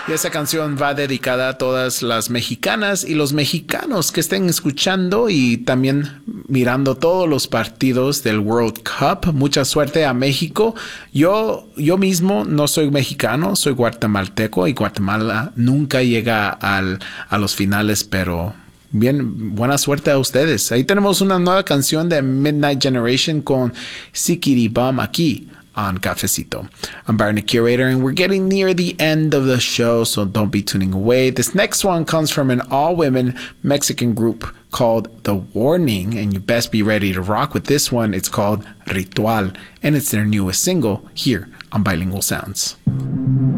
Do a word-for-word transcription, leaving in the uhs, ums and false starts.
Y esa canción va dedicada a todas las mexicanas y los mexicanos que estén escuchando y también mirando todos los partidos del World Cup. Mucha suerte a México. Yo, yo mismo no soy mexicano, soy guatemalteco y Guatemala nunca llega al, a los finales, pero bien, buena suerte a ustedes. Ahí tenemos una nueva canción de Midnight Generation con Sikiri Bum aquí on Cafecito. I'm Byron, the curator, and we're getting near the end of the show, so don't be tuning away. This next one comes from an all-women Mexican group called The Warning, and you best be ready to rock with this one. It's called Ritual, and it's their newest single here on Bilingual Sounds.